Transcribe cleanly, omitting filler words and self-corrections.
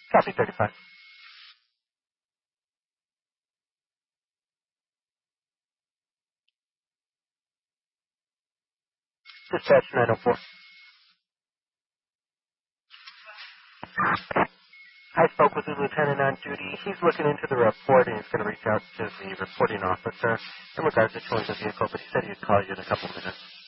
Copy 35. Dispatch 904. I spoke with the lieutenant on duty. He's looking into the report, and he's going to reach out to the reporting officer in regards to towing the vehicle, but he said he'd call you in a couple minutes.